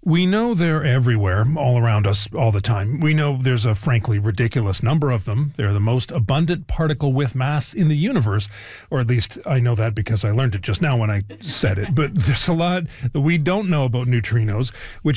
We know they're everywhere, all around us, all the time. We know there's a frankly ridiculous number of them. They're the most abundant particle with mass in the universe, or at least I know that because I learned it just now when I said it. But there's a lot that we don't know about neutrinos, which